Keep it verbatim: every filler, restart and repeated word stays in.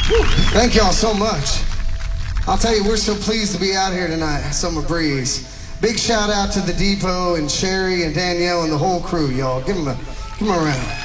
Thank y'all so much. I'll tell you, we're so pleased to be out here tonight, Summer Breeze. Big shout out to the Depot and Sherry and Danielle and the whole crew, y'all. Give them a, give them a round.